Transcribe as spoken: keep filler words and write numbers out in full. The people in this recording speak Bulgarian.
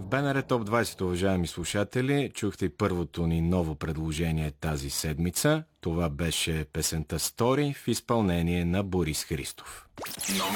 БНР Топ двайсет, уважаеми слушатели, чухте и първото ни ново предложение тази седмица. Това беше песента Story в изпълнение на Борис Христов.